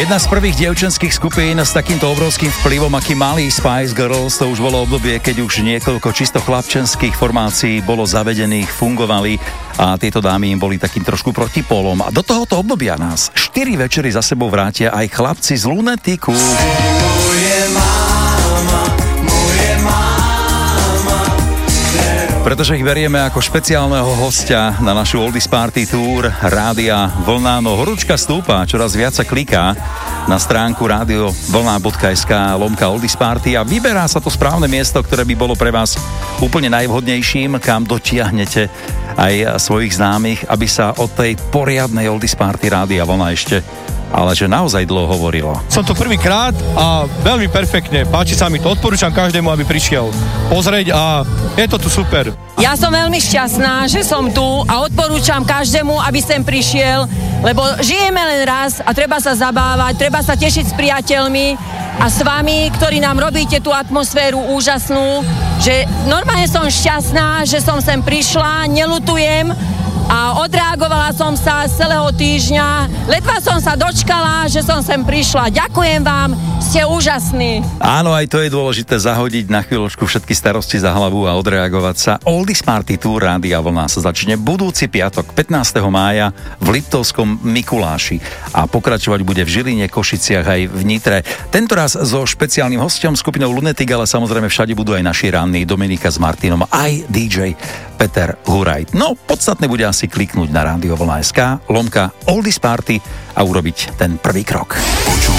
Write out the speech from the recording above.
Jedna z prvých dievčenských skupín s takýmto obrovským vplyvom, aký mali Spice Girls, to už bolo obdobie, keď už niekoľko čisto chlapčenských formácií bolo zavedených, fungovali a tieto dámy im boli takým trošku protipólom. A do tohoto obdobia nás 4 večery za sebou vrátia aj chlapci z Lunetiku. Pretože ich berieme ako špeciálneho hostia na našu Oldies Party Tour Rádia Vlna. No horúčka stúpa, čoraz viac sa kliká na stránku radiovlna.sk/Oldies Party a vyberá sa to správne miesto, ktoré by bolo pre vás úplne najvhodnejším, kam dotiahnete aj svojich známych, aby sa o tej poriadnej Oldies Party Rádia Vlna ešte ale že naozaj dlho hovorilo. Som tu prvýkrát a veľmi perfektne, páči sa mi to, odporúčam každému, aby prišiel pozrieť a je to tu super. Ja som veľmi šťastná, že som tu a odporúčam každému, aby sem prišiel, lebo žijeme len raz a treba sa zabávať, treba sa tešiť s priateľmi a s vami, ktorí nám robíte tú atmosféru úžasnú, že normálne som šťastná, že som sem prišla, neľutujem, a odreagovala som sa z celého týždňa. Ledva som sa dočkala, že som sem prišla. Ďakujem vám, ste úžasní. Áno, aj to je dôležité, zahodiť na chvíľočku všetky starosti za hlavu a odreagovať sa. Oldies Party Tour Rádia Vlna sa začne budúci piatok 15. mája v Liptovskom Mikuláši a pokračovať bude v Žiline, Košiciach aj v Nitre. Tentoraz so špeciálnym hosťom skupinou Lunetik, ale samozrejme všade budú aj naši ranní Dominika s Martinom, aj DJ Peter Hurajt. No, podstatné bude asi kliknúť na radiovlna.sk/Oldies Party a urobiť ten prvý krok.